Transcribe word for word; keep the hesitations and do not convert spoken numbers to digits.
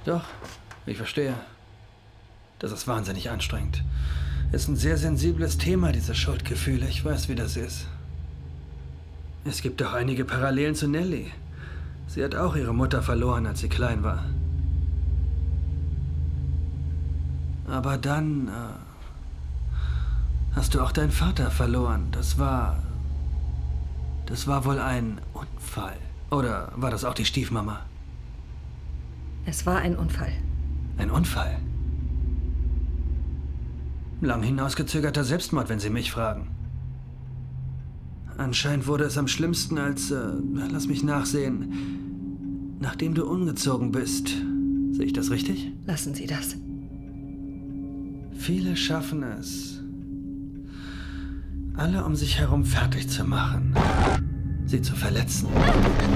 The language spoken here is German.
Doch, ich verstehe. Das ist wahnsinnig anstrengend. Ist ein sehr sensibles Thema, diese Schuldgefühle. Ich weiß, wie das ist. Es gibt auch einige Parallelen zu Nelly. Sie hat auch ihre Mutter verloren, als sie klein war. Aber dann äh, hast du auch deinen Vater verloren. Das war... Das war wohl ein Unfall. Oder war das auch die Stiefmama? Es war ein Unfall. Ein Unfall? Lang hinausgezögerter Selbstmord, wenn Sie mich fragen. Anscheinend wurde es am schlimmsten, als, äh, lass mich nachsehen, nachdem du umgezogen bist. Sehe ich das richtig? Lassen Sie das. Viele schaffen es, alle um sich herum fertig zu machen, sie zu verletzen.